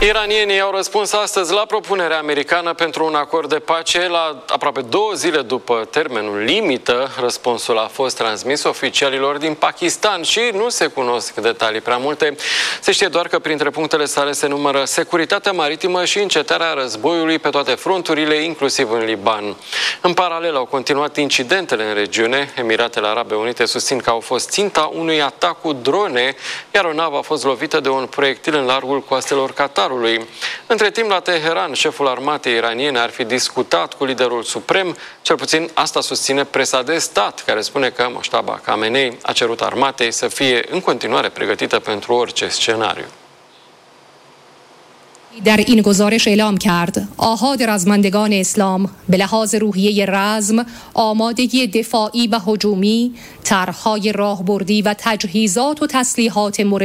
Iranienii au răspuns astăzi la propunerea americană pentru un acord de pace la aproape 2 zile după termenul limită. Răspunsul a fost transmis oficialilor din Pakistan și nu se cunosc detalii prea multe. Se știe doar că printre punctele sale se numără securitatea maritimă și încetarea războiului pe toate fronturile, inclusiv în Liban. În paralel au continuat incidentele în regiune. Emiratele Arabe Unite susțin că au fost ținta unui atac cu drone, iar o navă a fost lovită de un proiectil în largul coastelor Qatarului. Între timp, la Teheran, șeful armatei iraniene ar fi discutat cu liderul suprem, cel puțin asta susține presa de stat, care spune că Mojtaba Khamenei a cerut armatei să fie în continuare pregătită pentru orice scenariu. در این گزارش اعلام کرد آحاد رزمندگان اسلام به لحاظ روحیه رزم، آمادگی دفاعی و هجومی، طرح‌های راهبردی و تجهیزات و تسلیحات مورد